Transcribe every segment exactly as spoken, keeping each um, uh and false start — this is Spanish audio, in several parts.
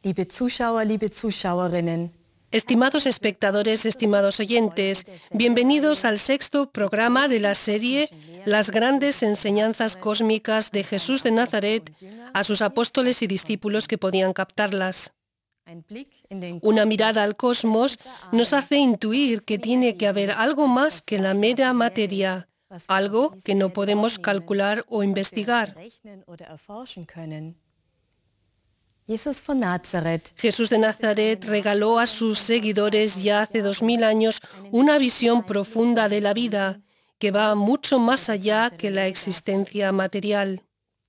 Liebe Zuschauer, liebe Zuschauerinnen, Estimados espectadores, estimados oyentes, bienvenidos al sexto programa de la serie Las grandes enseñanzas cósmicas de Jesús de Nazaret a sus apóstoles y discípulos que podían captarlas. Una mirada al cosmos nos hace intuir que tiene que haber algo más que la mera materia, algo que no podemos calcular o investigar. Jesús de Nazaret regaló a sus seguidores ya hace dos mil años una visión profunda de la vida que va mucho más allá que la existencia material.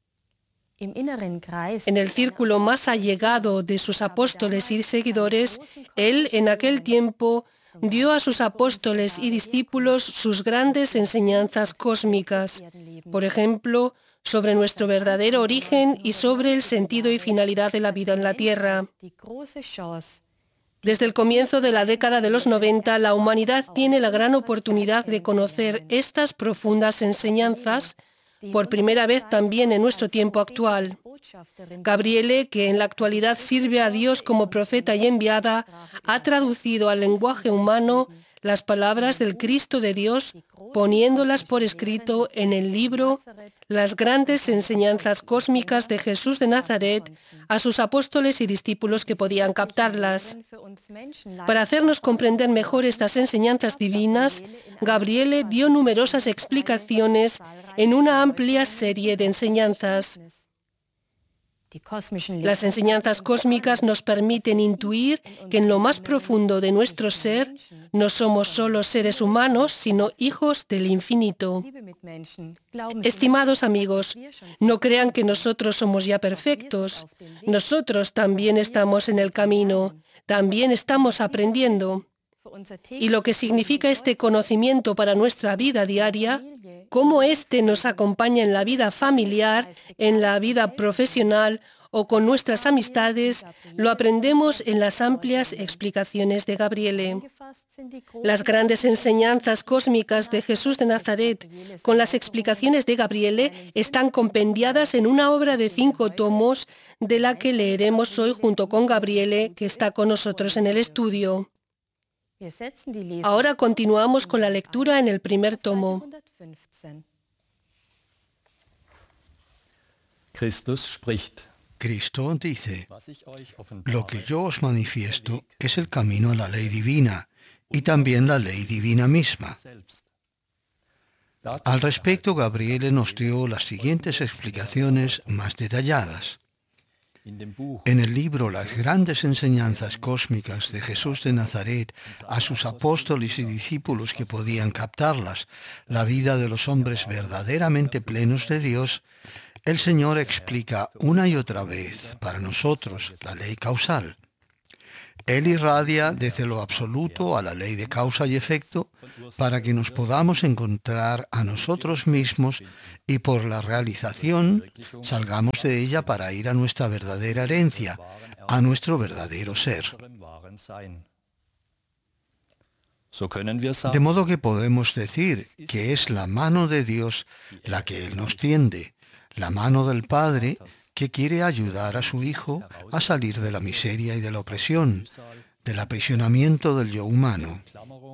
En el círculo más allegado de sus apóstoles y seguidores, Él en aquel tiempo dio a sus apóstoles y discípulos sus grandes enseñanzas cósmicas, por ejemplo, sobre nuestro verdadero origen y sobre el sentido y finalidad de la vida en la Tierra. Desde el comienzo de la década de los noventa, la humanidad tiene la gran oportunidad de conocer estas profundas enseñanzas, por primera vez también en nuestro tiempo actual. Gabriele, que en la actualidad sirve a Dios como profeta y enviada, ha traducido al lenguaje humano las palabras del Cristo de Dios, poniéndolas por escrito en el libro Las grandes enseñanzas cósmicas de Jesús de Nazaret a sus apóstoles y discípulos que podían captarlas. Para hacernos comprender mejor estas enseñanzas divinas, Gabriele dio numerosas explicaciones en una amplia serie de enseñanzas. Las enseñanzas cósmicas nos permiten intuir que en lo más profundo de nuestro ser no somos solo seres humanos, sino hijos del infinito. Estimados amigos, no crean que nosotros somos ya perfectos. Nosotros también estamos en el camino, también estamos aprendiendo. Y lo que significa este conocimiento para nuestra vida diaria, cómo éste nos acompaña en la vida familiar, en la vida profesional o con nuestras amistades, lo aprendemos en las amplias explicaciones de Gabriele. Las grandes enseñanzas cósmicas de Jesús de Nazaret, con las explicaciones de Gabriele, están compendiadas en una obra de cinco tomos, de la que leeremos hoy junto con Gabriele, que está con nosotros en el estudio. Ahora continuamos con la lectura en el primer tomo. Christus spricht. Cristo dice: lo que yo os manifiesto es el camino a la ley divina y también la ley divina misma. Al respecto, Gabriele nos dio las siguientes explicaciones más detalladas. En el libro Las grandes enseñanzas cósmicas de Jesús de Nazaret a sus apóstoles y discípulos que podían captarlas, la vida de los hombres verdaderamente plenos de Dios, el Señor explica una y otra vez para nosotros la ley causal. Él irradia desde lo absoluto a la ley de causa y efecto para que nos podamos encontrar a nosotros mismos y por la realización salgamos de ella para ir a nuestra verdadera herencia, a nuestro verdadero ser. De modo que podemos decir que es la mano de Dios la que Él nos tiende, la mano del Padre que quiere ayudar a su Hijo a salir de la miseria y de la opresión, del aprisionamiento del yo humano.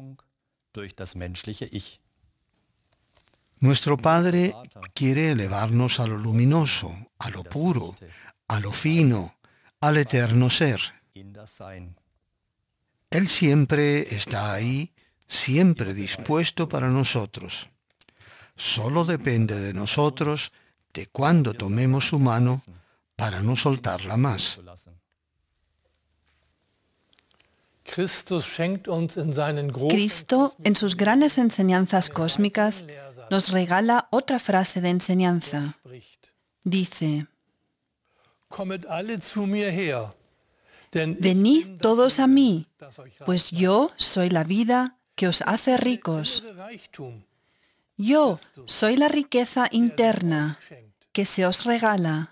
Nuestro Padre quiere elevarnos a lo luminoso, a lo puro, a lo fino, al eterno ser. Él siempre está ahí, siempre dispuesto para nosotros. Solo depende de nosotros de cuándo tomemos su mano para no soltarla más. Cristo, en sus grandes enseñanzas cósmicas, nos regala otra frase de enseñanza. Dice: venid todos a mí, pues yo soy la vida que os hace ricos. Yo soy la riqueza interna que se os regala.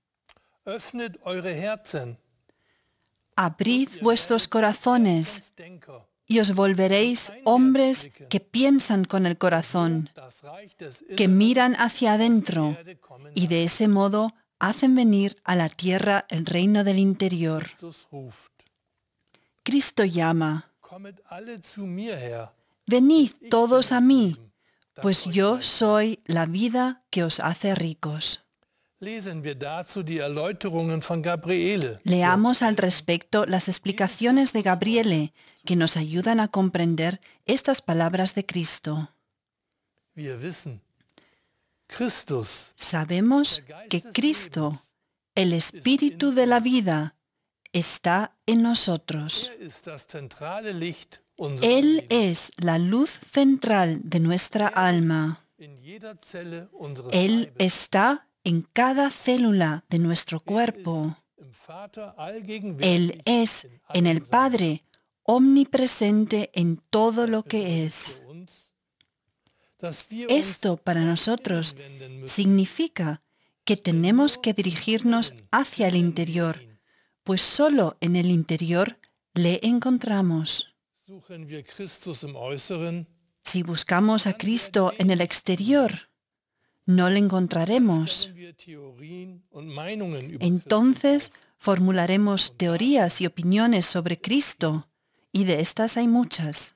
Abrid vuestros corazones y os volveréis hombres que piensan con el corazón, que miran hacia adentro y de ese modo hacen venir a la tierra el reino del interior. Christus ruft, Cristo llama, kommet alle zu mir her, venid todos a mí, pues yo soy la vida que os hace ricos. lesen wir dazu die Erläuterungen von Gabriele. Leamos al respecto las explicaciones de Gabriele que nos ayudan a comprender estas palabras de Cristo. Wir wissen, Christus, Sabemos que Cristo, el Espíritu de la vida, está en nosotros. er ist das zentrale Licht unseres Él Lebens. es la luz central de nuestra alma. In jeder Zelle unseres Él Leibes. está en cada célula de nuestro cuerpo. Im Vater allgegenwärtig Él es in en el allem Sein. Padre omnipresente en todo lo que es. Für uns, dass wir uns Esto para nosotros wenden müssen, significa que tenemos que dirigirnos hacia el interior, pues solo en el interior le encontramos. suchen wir Christus im Äußeren, Si buscamos a Cristo en el exterior, no le encontraremos. stellen wir Theorien und Meinungen über Entonces formularemos teorías y opiniones sobre Cristo, y de estas hay muchas.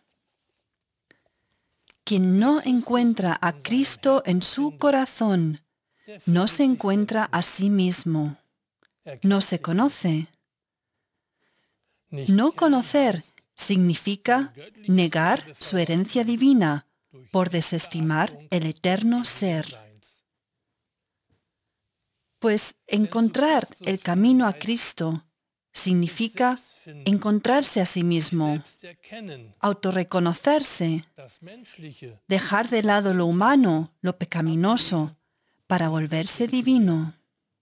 Quien no encuentra a Cristo en su corazón, no se encuentra a sí mismo, no se conoce. nicht No conocer significa negar su herencia divina por desestimar el eterno ser. Seins. Pues encontrar el camino a Cristo significa encontrarse a sí mismo, Selbst erkennen, autorreconocerse, das Menschliche dejar de lado lo humano, lo pecaminoso, para volverse divino.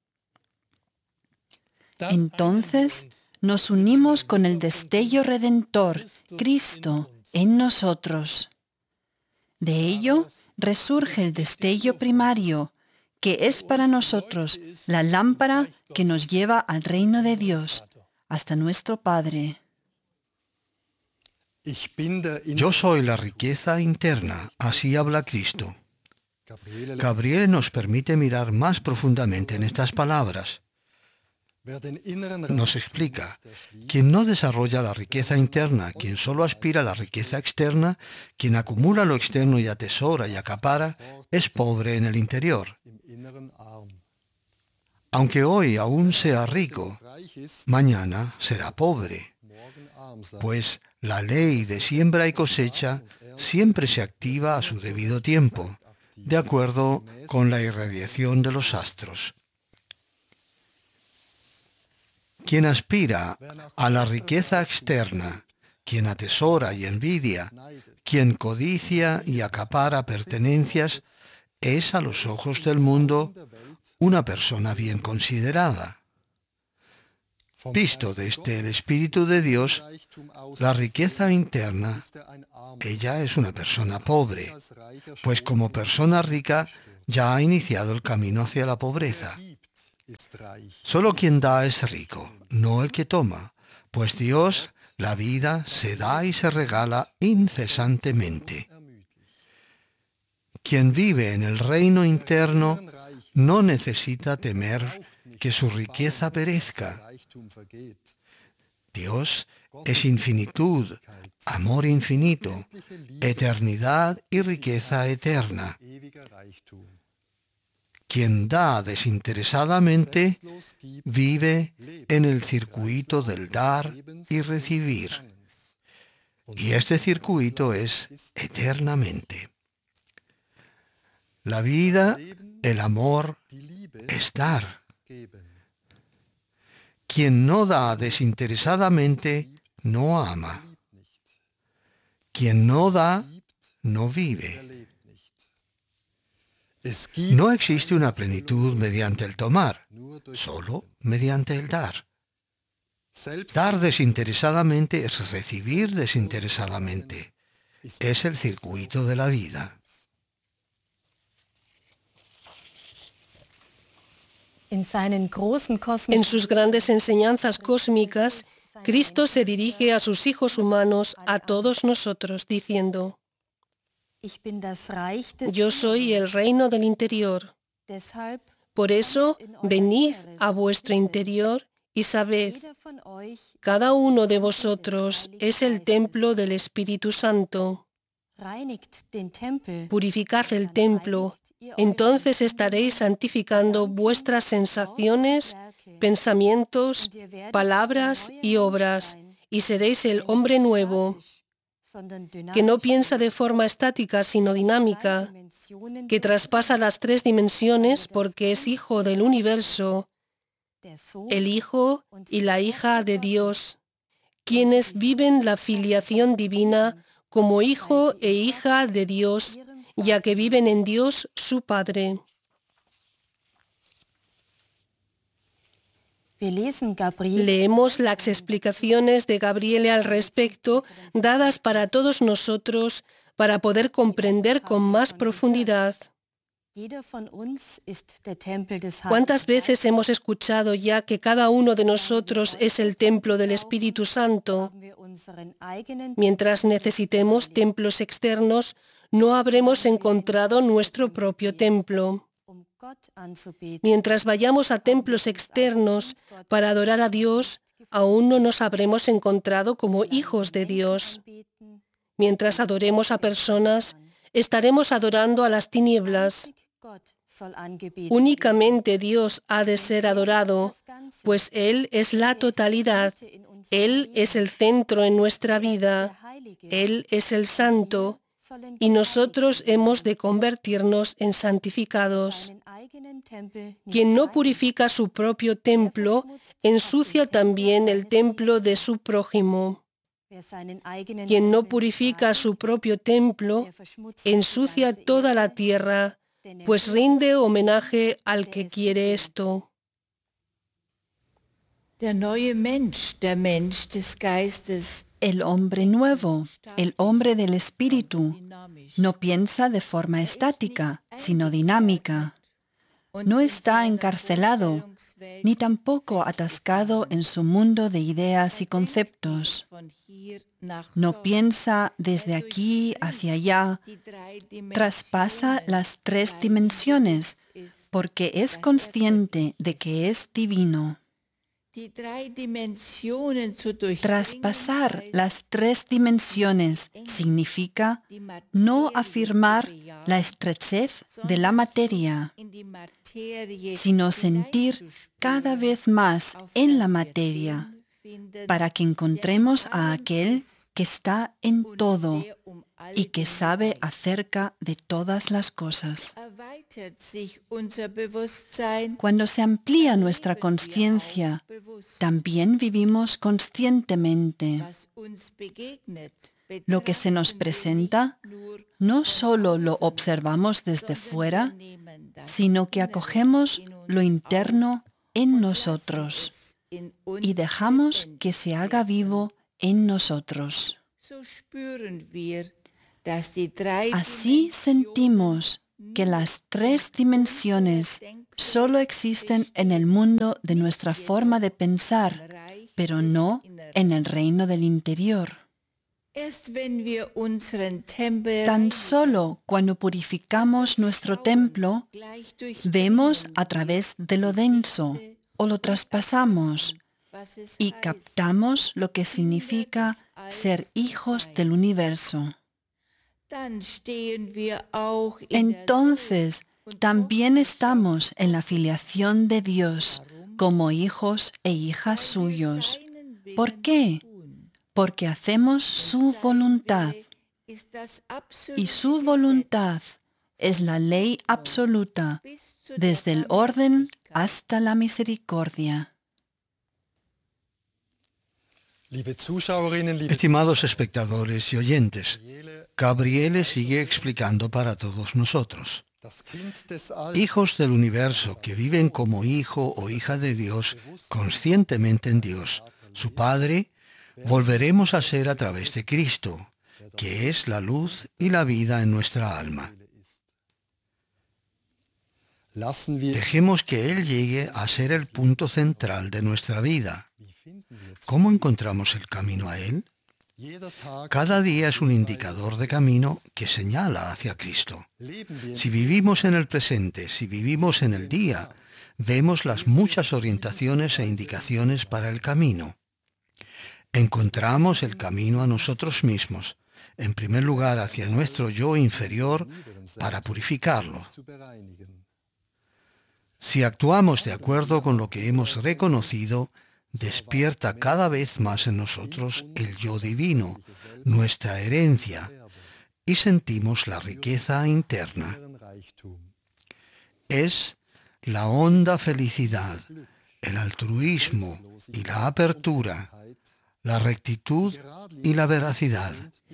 dann Entonces nos unimos con el destello redentor, Cristo, en nosotros. De ello resurge el destello primario, que es para nosotros la lámpara que nos lleva al reino de Dios, hasta nuestro Padre. Ich bin der in Yo soy la riqueza interna, así habla Cristo. Gabriele lässt, Gabriel nos permite mirar más profundamente en estas palabras. wer den inneren Nos explica, quien no desarrolla la riqueza interna, quien solo aspira a la riqueza externa, quien acumula lo externo y atesora y acapara, es pobre en el interior. im Inneren arm. Aunque hoy aún sea rico, Reich ist, mañana será pobre, morgen arm sein. pues la ley de siembra y cosecha siempre se activa a su debido tiempo, de acuerdo con la irradiación de los astros. Quien aspira a la riqueza externa, quien atesora y envidia, quien codicia y acapara pertenencias, es a los ojos del mundo una persona bien considerada. Vom Visto desde el Espíritu de Dios, Reichtum aus la riqueza interna, ist er ein arm, ella es una persona pobre, als reicher pues como persona rica ya ha iniciado el camino hacia la pobreza. gibt, ist reich. Solo quien da es rico, no el que toma, pues Dios, la vida, se da y se regala incesantemente. Quien vive en el reino interno no necesita temer que su riqueza perezca. Reichtum vergeht. Dios es infinitud, amor infinito, eternidad y riqueza eterna. Ewiger Reichtum. Quien da desinteresadamente Los gibt, vive en el circuito del dar y recibir. Y este circuito es eternamente. La vida, el amor, die Liebe es dar. geben. Quien no da desinteresadamente no ama. Quien no da no vive. Lebt nicht. Es gibt No existe una plenitud mediante el tomar, solo mediante el dar. selbst Dar desinteresadamente es recibir desinteresadamente. Es el circuito de la vida. In seinen großen En kosmischen sus grandes enseñanzas cósmicas, Cristo se dirige a sus hijos humanos, a todos nosotros, diciendo, Ich bin das Reich des yo soy el reino del interior. Deshalb Por eso, venid a vuestro interior y sabed, cada uno de vosotros es el templo del Espíritu Santo. Purificad el templo, entonces estaréis santificando vuestras sensaciones, pensamientos, palabras y obras, y seréis el hombre nuevo, que no piensa de forma estática sino dinámica, que traspasa las tres dimensiones porque es hijo del universo, el hijo y la hija de Dios, quienes viven la filiación divina como hijo e hija de Dios, ya que viven en Dios su Padre. Leemos las explicaciones de Gabriele al respecto, dadas para todos nosotros, para poder comprender con más profundidad. ¿Cuántas veces hemos escuchado ya que cada uno de nosotros es el templo del Espíritu Santo? Mientras necesitemos templos externos, no habremos encontrado nuestro propio templo. Mientras vayamos a templos externos para adorar a Dios, aún no nos habremos encontrado como hijos de Dios. Mientras adoremos a personas, estaremos adorando a las tinieblas. Únicamente Dios ha de ser adorado, pues Él es la totalidad. Él es el centro en nuestra vida. Él es el santo. Y nosotros hemos de convertirnos en santificados. Quien no purifica su propio templo, ensucia también el templo de su prójimo. Quien no purifica su propio templo, ensucia toda la tierra, pues rinde homenaje al que quiere esto. Der neue Mensch, der Mensch des Geistes, El hombre nuevo, el hombre del Espíritu, no piensa de forma estática, sino dinámica. No está encarcelado, ni tampoco atascado en su mundo de ideas y conceptos. No piensa desde aquí hacia allá, traspasa las tres dimensiones, porque es consciente de que es divino. Traspasar las tres dimensiones significa no afirmar la estrechez de la materia, sino sentir cada vez más en la materia, para que encontremos a aquel que está en todo y que sabe acerca de todas las cosas. Cuando se amplía nuestra conciencia, también vivimos conscientemente. Lo que se nos presenta, no solo lo observamos desde fuera, sino que acogemos lo interno en nosotros y dejamos que se haga vivo en nosotros. Así sentimos que las tres dimensiones solo existen en el mundo de nuestra forma de pensar, pero no en el reino del interior. Tan solo cuando purificamos nuestro templo, vemos a través de lo denso o lo traspasamos y captamos lo que significa ser hijos del universo. Entonces, también estamos en la filiación de Dios como hijos e hijas suyos. ¿Por qué? Porque hacemos su voluntad. Y su voluntad es la ley absoluta, desde el orden hasta la misericordia. Estimados espectadores y oyentes, Gabriele sigue explicando para todos nosotros. Hijos del universo que viven como hijo o hija de Dios, conscientemente en Dios, su Padre, volveremos a ser a través de Cristo, que es la luz y la vida en nuestra alma. Dejemos que Él llegue a ser el punto central de nuestra vida. ¿Cómo encontramos el camino a Él? Cada día es un indicador de camino que señala hacia Cristo. Si vivimos en el presente, si vivimos en el día, vemos las muchas orientaciones e indicaciones para el camino. Encontramos el camino a nosotros mismos, en primer lugar hacia nuestro yo inferior, para purificarlo. Si actuamos de acuerdo con lo que hemos reconocido, despierta cada vez más en nosotros el yo divino, nuestra herencia, y sentimos la riqueza interna. Es la honda felicidad, el altruismo y la apertura, la rectitud y la veracidad.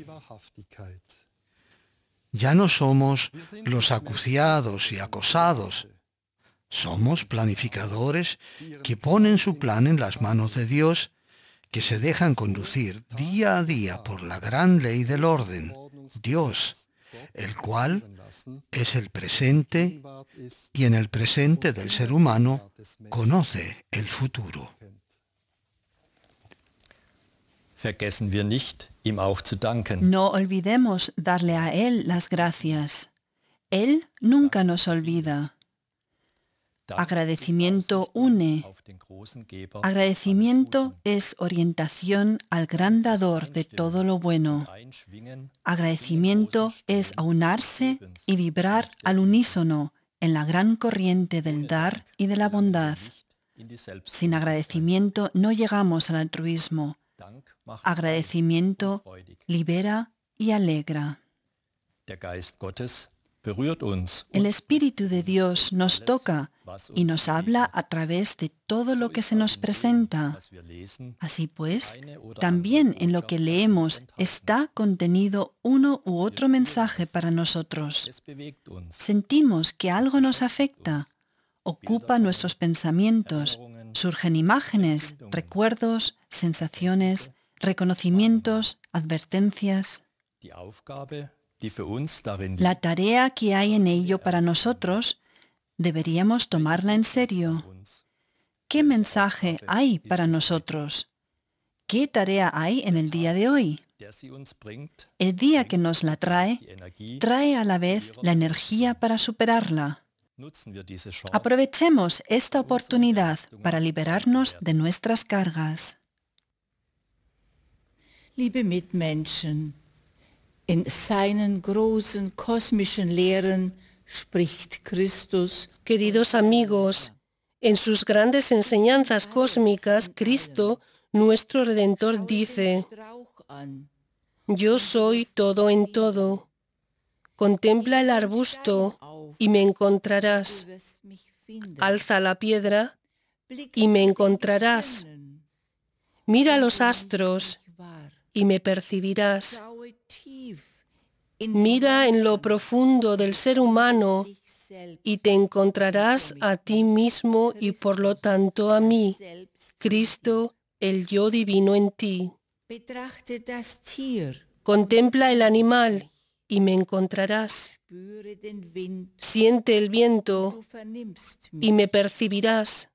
Ya no somos los acuciados y acosados. Somos planificadores que ponen su plan en las manos de Dios, que se dejan conducir día a día por la gran ley del orden, Dios, el cual es el presente y en el presente del ser humano conoce el futuro. Vergessen wir nicht, ihm auch zu danken. No olvidemos darle a Él las gracias. Él nunca nos olvida. Agradecimiento une. Agradecimiento es orientación al gran dador de todo lo bueno. Agradecimiento es aunarse y vibrar al unísono en la gran corriente del dar y de la bondad. Sin agradecimiento no llegamos al altruismo. Agradecimiento libera y alegra. El Espíritu de Dios nos toca y nos habla a través de todo lo que se nos presenta. Así pues, también en lo que leemos está contenido uno u otro mensaje para nosotros. Sentimos que algo nos afecta, ocupa nuestros pensamientos, surgen imágenes, recuerdos, sensaciones, reconocimientos, advertencias. La tarea que hay en ello para nosotros deberíamos tomarla en serio. ¿Qué mensaje hay para nosotros? ¿Qué tarea hay en el día de hoy? El día que nos la trae, trae a la vez la energía para superarla. Aprovechemos esta oportunidad para liberarnos de nuestras cargas. Liebe Mitmenschen, in seinen großen kosmischen Lehren spricht Christus. Queridos amigos, en sus grandes enseñanzas cósmicas, Cristo, nuestro Redentor, dice: Yo soy todo en todo. Contempla el arbusto y me encontrarás. Alza la piedra y me encontrarás. Mira los astros y me percibirás. Mira en lo profundo del ser humano y te encontrarás a ti mismo y por lo tanto a mí, Cristo, el yo divino en ti. Contempla el animal y me encontrarás. Siente el viento y me percibirás.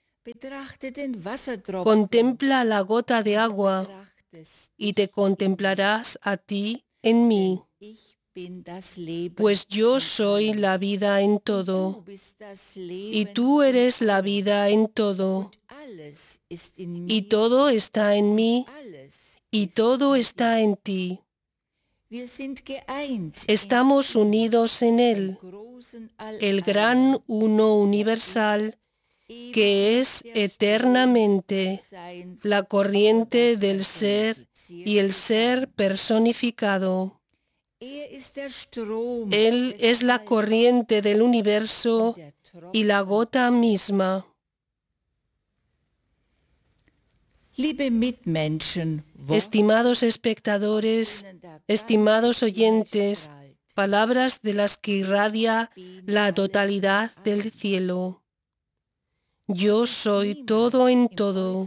Contempla la gota de agua y te contemplarás a ti en mí, pues yo soy la vida en todo, y tú eres la vida en todo, y todo está en mí, y todo está en ti. Estamos unidos en Él, el gran uno universal, que es eternamente la corriente del ser y el ser personificado. Él es la corriente del universo y la gota misma. Estimados espectadores, estimados oyentes, palabras de las que irradia la totalidad del cielo. Yo soy todo en todo.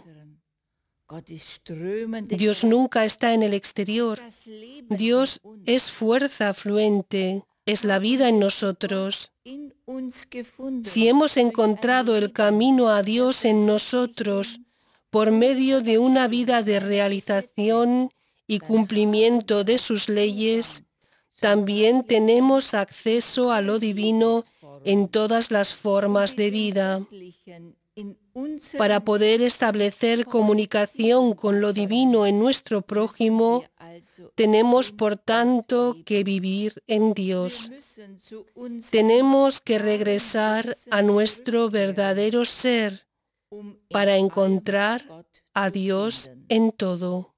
Dios nunca está en el exterior. Dios es fuerza fluente, es la vida en nosotros. Si hemos encontrado el camino a Dios en nosotros por medio de una vida de realización y cumplimiento de sus leyes, también tenemos acceso a lo divino en todas las formas de vida. Para poder establecer comunicación con lo divino en nuestro prójimo, tenemos por tanto que vivir en Dios. Tenemos que regresar a nuestro verdadero ser para encontrar a Dios en todo.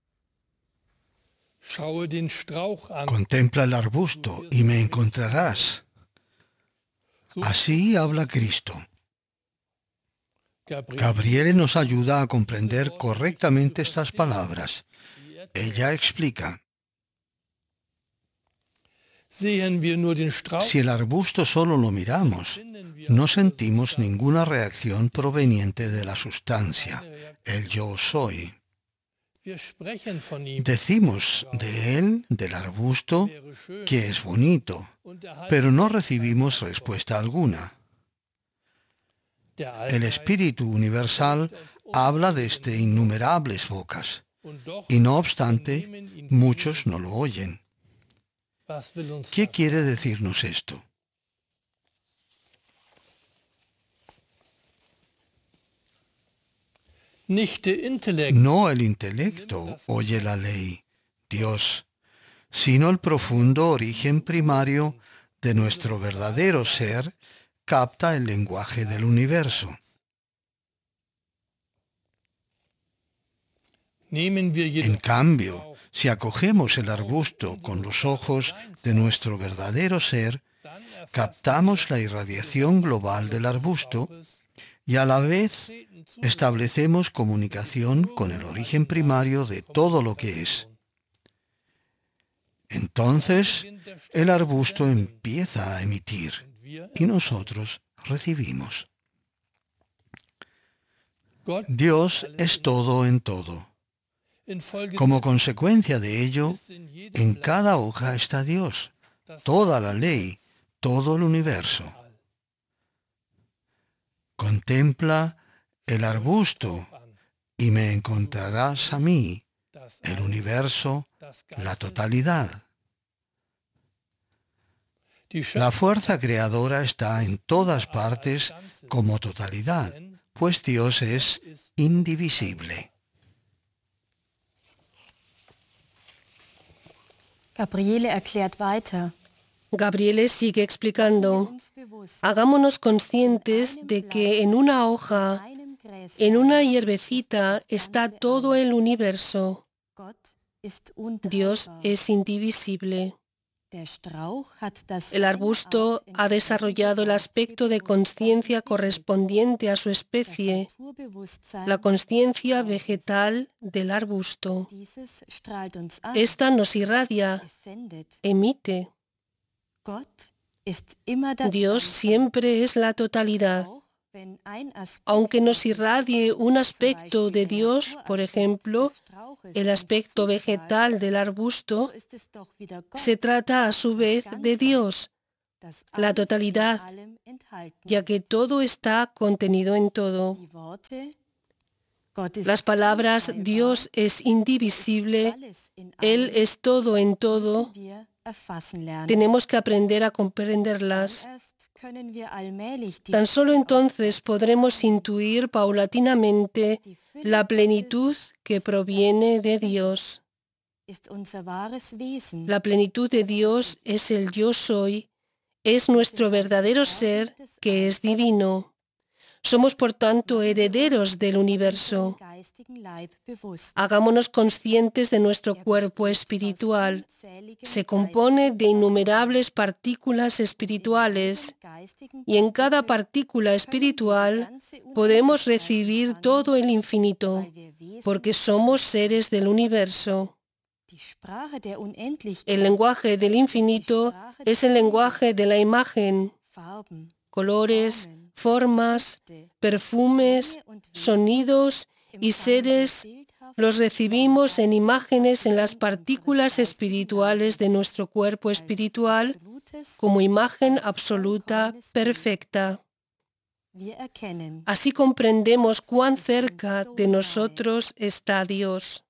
Contempla el arbusto y me encontrarás. Así habla Cristo. Gabriele nos ayuda a comprender correctamente estas palabras. Ella explica: si el arbusto solo lo miramos, no sentimos ninguna reacción proveniente de la sustancia, el yo soy. Decimos de él, del arbusto, que es bonito, pero no recibimos respuesta alguna. El Espíritu Universal habla desde innumerables bocas, y no obstante, muchos no lo oyen. ¿Qué quiere decirnos esto? No el intelecto oye la ley, Dios, sino el profundo origen primario de nuestro verdadero ser capta el lenguaje del universo. En cambio, si acogemos el arbusto con los ojos de nuestro verdadero ser, captamos la irradiación global del arbusto y a la vez establecemos comunicación con el origen primario de todo lo que es. Entonces, el arbusto empieza a emitir y nosotros recibimos. Dios es todo en todo. Como consecuencia de ello, en cada hoja está Dios, toda la ley, todo el universo. Contempla el arbusto y me encontrarás a mí, el universo, la totalidad. La fuerza creadora está en todas partes como totalidad, pues Dios es indivisible. Gabriele erklärt weiter. Gabriele sigue explicando: hagámonos conscientes de que en una hoja, en una hierbecita, está todo el universo. Dios es indivisible. El arbusto ha desarrollado el aspecto de conciencia correspondiente a su especie, la conciencia vegetal del arbusto. Esta nos irradia, emite. Dios siempre es la totalidad. Aunque nos irradie un aspecto de Dios, por ejemplo, el aspecto vegetal del arbusto, se trata a su vez de Dios, la totalidad, ya que todo está contenido en todo. Las palabras Dios es indivisible, Él es todo en todo, tenemos que aprender a comprenderlas. Tan solo entonces podremos intuir paulatinamente la plenitud que proviene de Dios. La plenitud de Dios es el yo soy, es nuestro verdadero ser que es divino. Somos por tanto herederos del universo. Hagámonos conscientes de nuestro cuerpo espiritual. Se compone de innumerables partículas espirituales y en cada partícula espiritual podemos recibir todo el infinito, porque somos seres del universo. El lenguaje del infinito es el lenguaje de la imagen, colores, formas, perfumes, sonidos y seres los recibimos en imágenes en las partículas espirituales de nuestro cuerpo espiritual como imagen absoluta perfecta. Así comprendemos cuán cerca de nosotros está Dios.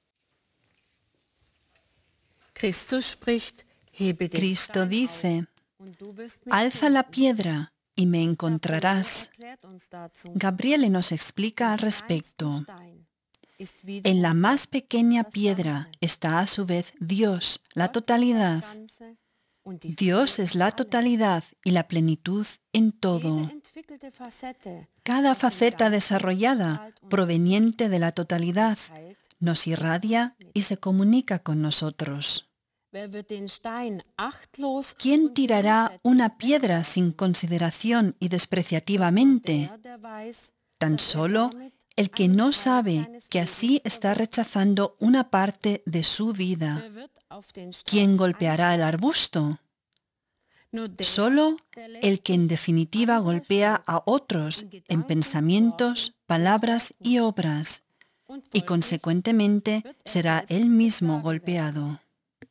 Cristo dice: Alza la piedra y me encontrarás. Gabriele nos explica al respecto. En la más pequeña piedra está a su vez Dios, la totalidad. Dios es la totalidad y la plenitud en todo. Cada faceta desarrollada, proveniente de la totalidad, nos irradia y se comunica con nosotros. ¿Quién tirará una piedra sin consideración y despreciativamente? Tan solo el que no sabe que así está rechazando una parte de su vida. ¿Quién golpeará el arbusto? Solo el que en definitiva golpea a otros en pensamientos, palabras y obras, y consecuentemente será él mismo golpeado.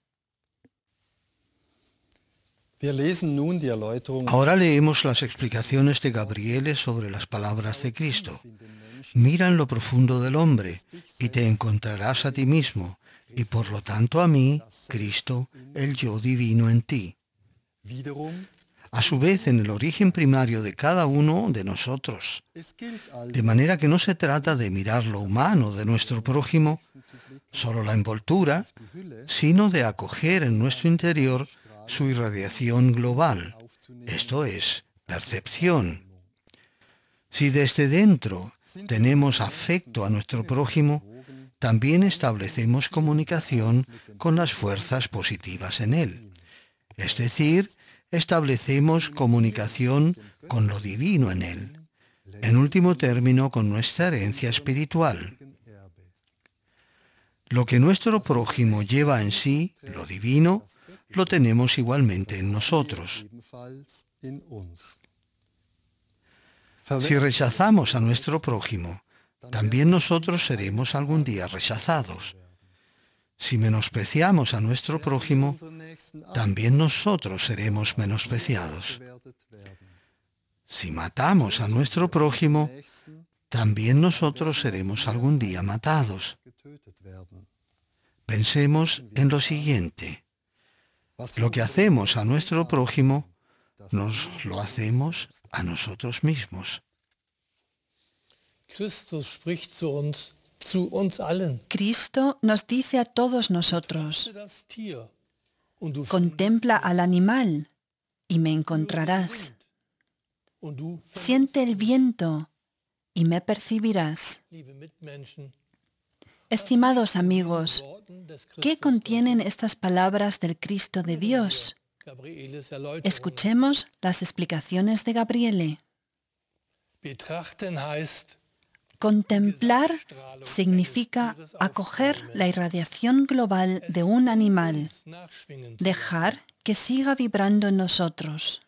Ahora leemos las explicaciones de Gabriele sobre las palabras de Cristo. Mira en lo profundo del hombre y te encontrarás a ti mismo, y por lo tanto a mí, Cristo, el yo divino en ti. A su vez, en el origen primario de cada uno de nosotros. De manera que no se trata de mirar lo humano de nuestro prójimo, solo la envoltura, sino de acoger en nuestro interior su irradiación global, esto es, percepción. Si desde dentro tenemos afecto a nuestro prójimo, también establecemos comunicación con las fuerzas positivas en él. Es decir, establecemos comunicación con lo divino en él, en último término con nuestra herencia espiritual. Lo que nuestro prójimo lleva en sí, lo divino, lo tenemos igualmente en nosotros. Si rechazamos a nuestro prójimo, también nosotros seremos algún día rechazados. Si menospreciamos a nuestro prójimo, también nosotros seremos menospreciados. Si matamos a nuestro prójimo, también nosotros seremos algún día matados. Pensemos en lo siguiente. Lo que hacemos a nuestro prójimo, nos lo hacemos a nosotros mismos. Christus spricht zu uns, zu uns allen. Cristo nos dice a todos nosotros, contempla al animal y me encontrarás. Siente el viento y me percibirás. Estimados amigos, ¿qué contienen estas palabras del Cristo de Dios? Escuchemos las explicaciones de Gabriele. Contemplar significa acoger la irradiación global de un animal, dejar que siga vibrando en nosotros.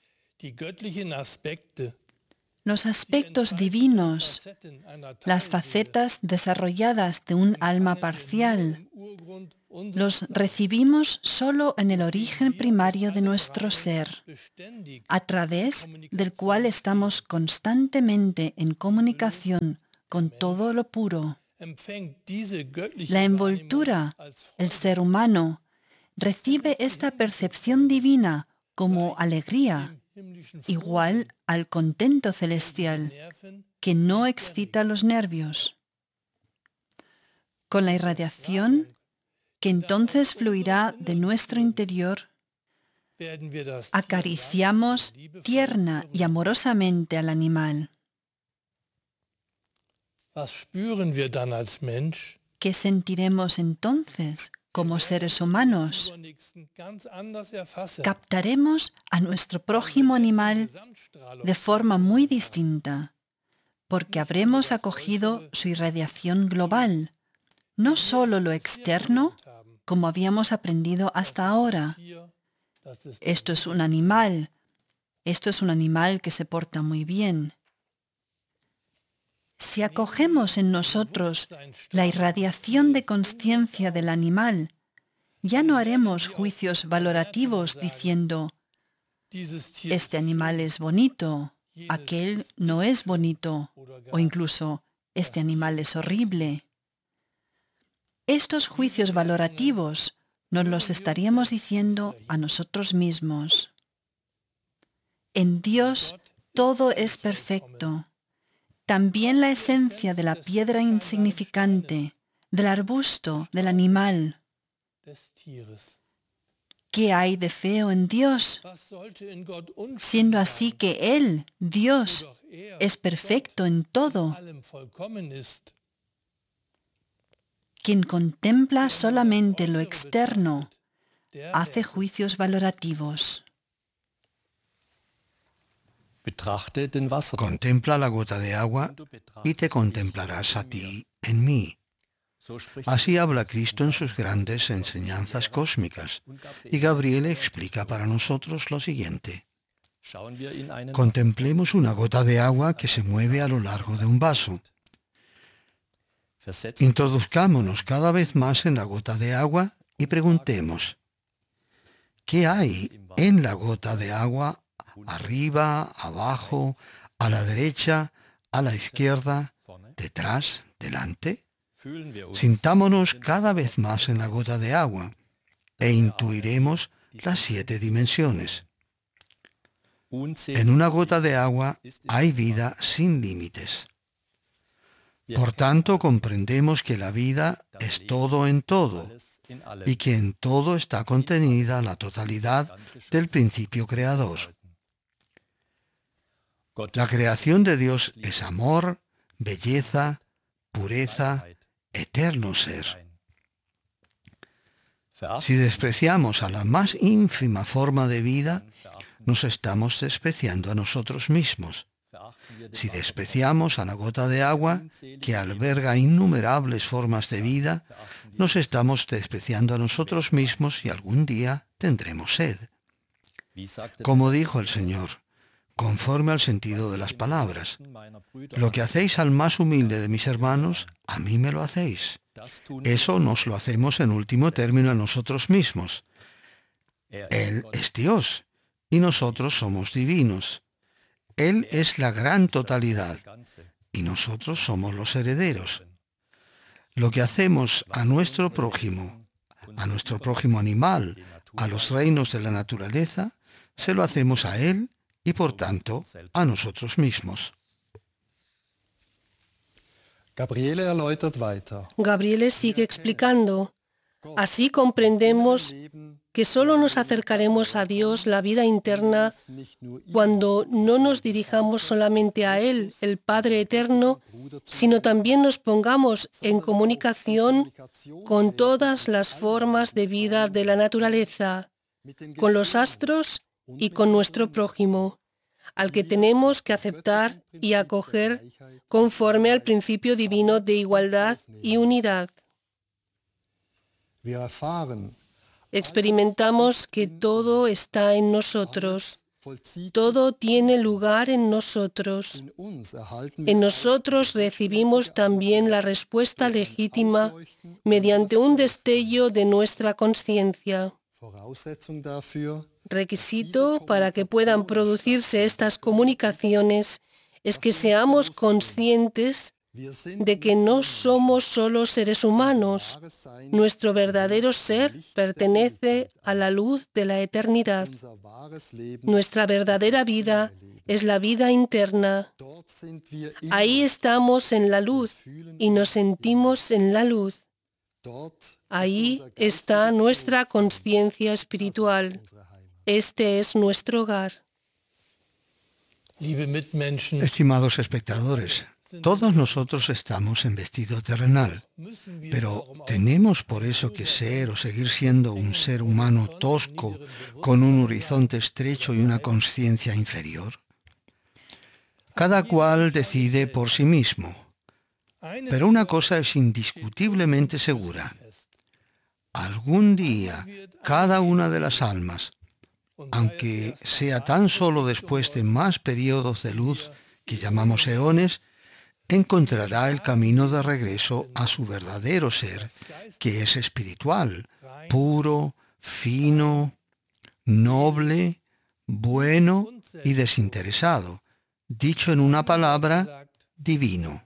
Los aspectos divinos, las facetas desarrolladas de un alma parcial, los recibimos solo en el origen primario de nuestro ser, a través del cual estamos constantemente en comunicación con todo lo puro. La envoltura, el ser humano, recibe esta percepción divina como alegría, igual al contento celestial, que no excita los nervios. Con la irradiación que entonces fluirá de nuestro interior, acariciamos tierna y amorosamente al animal. ¿Qué sentiremos entonces como seres humanos? Captaremos a nuestro prójimo animal de forma muy distinta, porque habremos acogido su irradiación global, no solo lo externo, como habíamos aprendido hasta ahora. Esto es un animal, esto es un animal que se porta muy bien. Si acogemos en nosotros la irradiación de conciencia del animal, ya no haremos juicios valorativos diciendo, este animal es bonito, aquel no es bonito, o incluso, este animal es horrible. Estos juicios valorativos nos los estaríamos diciendo a nosotros mismos. En Dios todo es perfecto. También la esencia de la piedra insignificante, del arbusto, del animal. ¿Qué hay de feo en Dios? Siendo así que Él, Dios, es perfecto en todo. Quien contempla solamente lo externo, hace juicios valorativos. Betrachte den Wasser. Contempla la gota de agua y te contemplarás a ti en mí. Así habla Cristo en sus grandes enseñanzas cósmicas, y Gabriel explica para nosotros lo siguiente. Contemplemos una gota de agua que se mueve a lo largo de un vaso. Introduzcámonos cada vez más en la gota de agua y preguntemos, ¿qué hay en la gota de agua, arriba, abajo, a la derecha, a la izquierda, detrás, delante? Sintámonos cada vez más en la gota de agua e intuiremos las siete dimensiones. En una gota de agua hay vida sin límites. Por tanto, comprendemos que la vida es todo en todo y que en todo está contenida la totalidad del principio creador. La creación de Dios es amor, belleza, pureza, eterno ser. Si despreciamos a la más ínfima forma de vida, nos estamos despreciando a nosotros mismos. Si despreciamos a la gota de agua, que alberga innumerables formas de vida, nos estamos despreciando a nosotros mismos y algún día tendremos sed. Como dijo el Señor, conforme al sentido de las palabras, lo que hacéis al más humilde de mis hermanos, a mí me lo hacéis. Eso nos lo hacemos en último término a nosotros mismos. Él es Dios y nosotros somos divinos. Él es la gran totalidad y nosotros somos los herederos. Lo que hacemos a nuestro prójimo, a nuestro prójimo animal, a los reinos de la naturaleza, se lo hacemos a Él y por tanto a nosotros mismos. Gabriele erläutert weiter. Gabriele sigue explicando. Así comprendemos que solo nos acercaremos a Dios, la vida interna, cuando no nos dirijamos solamente a Él, el Padre Eterno, sino también nos pongamos en comunicación con todas las formas de vida de la naturaleza, con los astros y con nuestro prójimo, al que tenemos que aceptar y acoger conforme al principio divino de igualdad y unidad. Experimentamos que todo está en nosotros, todo tiene lugar en nosotros. En nosotros recibimos también la respuesta legítima mediante un destello de nuestra conciencia. Requisito para que puedan producirse estas comunicaciones es que seamos conscientes de que no somos solo seres humanos. Nuestro verdadero ser pertenece a la luz de la eternidad. Nuestra verdadera vida es la vida interna. Ahí estamos en la luz y nos sentimos en la luz. Ahí está nuestra conciencia espiritual. Este es nuestro hogar. Estimados espectadores, todos nosotros estamos en vestido terrenal, pero ¿tenemos por eso que ser o seguir siendo un ser humano tosco, con un horizonte estrecho y una conciencia inferior? Cada cual decide por sí mismo, pero una cosa es indiscutiblemente segura. Algún día, cada una de las almas, aunque sea tan solo después de más periodos de luz que llamamos eones, encontrará el camino de regreso a su verdadero ser, que es espiritual, puro, fino, noble, bueno y desinteresado, dicho en una palabra, divino.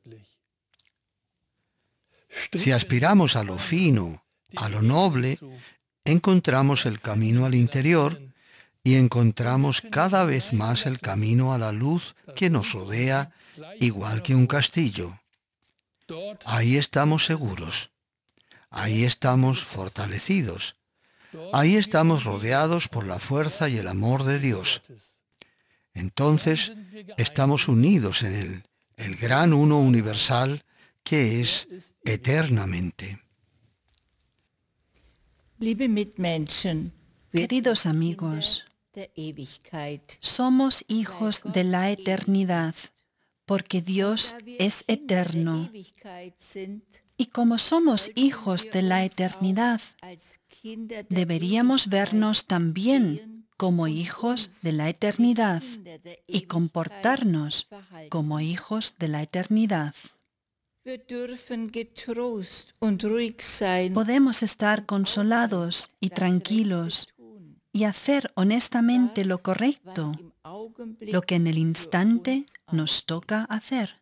Si aspiramos a lo fino, a lo noble, encontramos el camino al interior y encontramos cada vez más el camino a la luz que nos rodea, igual que un castillo. Ahí estamos seguros. Ahí estamos fortalecidos. Ahí estamos rodeados por la fuerza y el amor de Dios. Entonces, estamos unidos en Él, el gran uno universal que es eternamente. Queridos amigos, somos hijos de la eternidad, porque Dios es eterno. Y como somos hijos de la eternidad, deberíamos vernos también como hijos de la eternidad y comportarnos como hijos de la eternidad. Podemos estar consolados y tranquilos y hacer honestamente lo correcto, lo que en el instante nos toca hacer.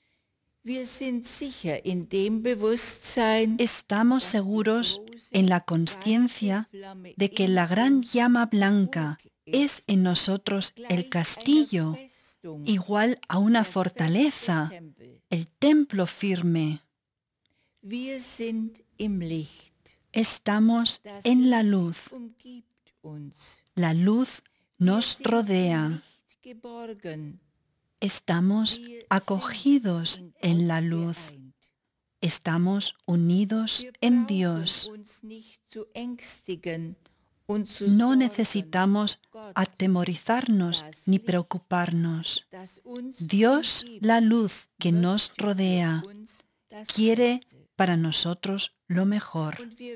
Estamos seguros en la conciencia de que la gran llama blanca es en nosotros el castillo, igual a una fortaleza, el templo firme. Estamos en la luz. La luz nos rodea. Estamos acogidos en la luz. Estamos unidos en Dios. No necesitamos atemorizarnos ni preocuparnos. Dios, la luz que nos rodea, quiere para nosotros lo mejor.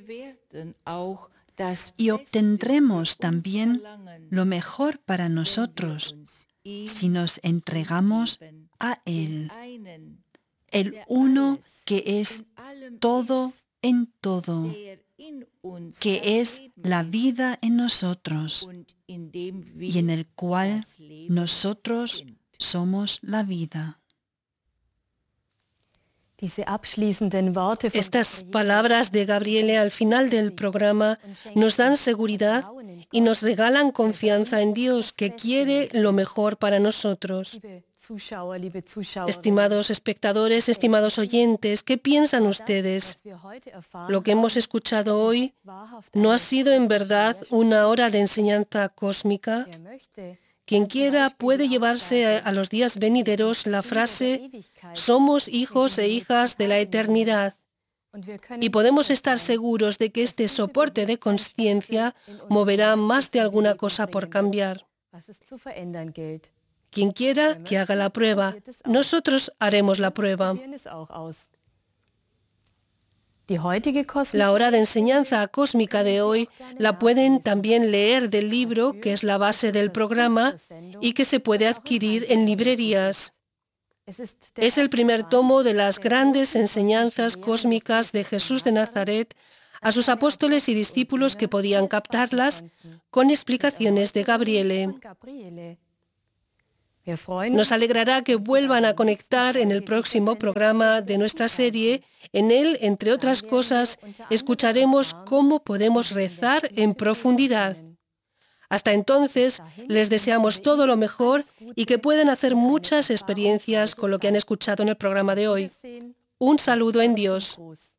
Y obtendremos también lo mejor para nosotros si nos entregamos a Él, el uno que es todo en todo, que es la vida en nosotros y en el cual nosotros somos la vida. Estas palabras de Gabriele al final del programa nos dan seguridad y nos regalan confianza en Dios, que quiere lo mejor para nosotros. Estimados espectadores, estimados oyentes, ¿qué piensan ustedes? Lo que hemos escuchado hoy ¿no ha sido en verdad una hora de enseñanza cósmica? Quien quiera puede llevarse a los días venideros la frase «Somos hijos e hijas de la eternidad». Y podemos estar seguros de que este soporte de conciencia moverá más de alguna cosa por cambiar. Quien quiera, que haga la prueba. Nosotros haremos la prueba. La hora de enseñanza cósmica de hoy la pueden también leer del libro, que es la base del programa y que se puede adquirir en librerías. Es el primer tomo de las grandes enseñanzas cósmicas de Jesús de Nazaret a sus apóstoles y discípulos que podían captarlas con explicaciones de Gabriele. Nos alegrará que vuelvan a conectar en el próximo programa de nuestra serie. En él, entre otras cosas, escucharemos cómo podemos rezar en profundidad. Hasta entonces, les deseamos todo lo mejor y que puedan hacer muchas experiencias con lo que han escuchado en el programa de hoy. Un saludo en Dios.